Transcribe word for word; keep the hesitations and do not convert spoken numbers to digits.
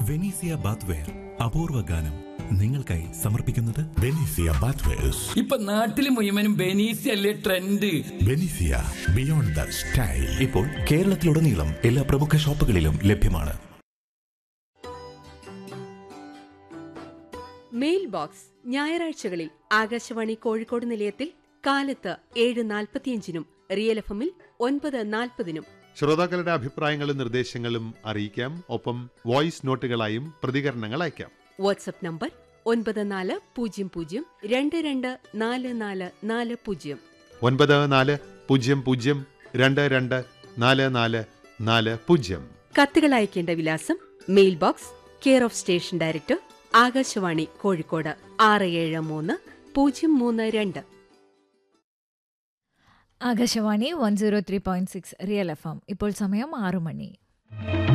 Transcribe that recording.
Venezia bathware അപൂർവ ഗാനം നിങ്ങൾക്കായി സമർപ്പിക്കുന്നത് ബെനീസിയ ബാത്ത്വെയർസ്. ഇപ്പൊ നാട്ടില് മുഴുവനും ബെനീസിയ അല്ലേ ട്രെൻഡ്. ബെനീസിയ ബിയോണ്ട് ദ സ്റ്റൈൽ ഇപ്പോൾ കേരളത്തിലുടനീളം എല്ലാ പ്രമുഖ ഷോപ്പുകളിലും ലഭ്യമാണ്. മെയിൽ ബോക്സ് ഞായറാഴ്ചകളിൽ ആകാശവാണി കോഴിക്കോട് നിലയത്തിൽ കാലത്ത് ഏഴ് നാൽപ്പത്തിയഞ്ചിനും റിയൽ എഫ് എമ്മിൽ ഒൻപത് നാൽപ്പതിനും ശ്രോതാക്കളുടെ അഭിപ്രായങ്ങളും നിർദ്ദേശങ്ങളും അറിയിക്കാം. ഒപ്പം വോയിസ് നോട്ടുകളായും പ്രതികരണങ്ങൾ അയക്കാം. വാട്സ്ആപ്പ് നമ്പർ ഒൻപത് നാല് പൂജ്യം പൂജ്യം രണ്ട് രണ്ട് നാല് നാല് നാല് പൂജ്യം ഒൻപത് നാല് പൂജ്യം പൂജ്യം രണ്ട് രണ്ട് നാല് നാല് നാല് പൂജ്യം. കത്തുകൾ അയക്കേണ്ട വിലാസം mail box, care of station director, Akashvani Kozhikode ആറ് ഏഴ് മൂന്ന് പൂജ്യം മൂന്ന് രണ്ട്. Akashvani one zero three point six real F M. ഇപ്പോൾ സമയം ആറു മണി.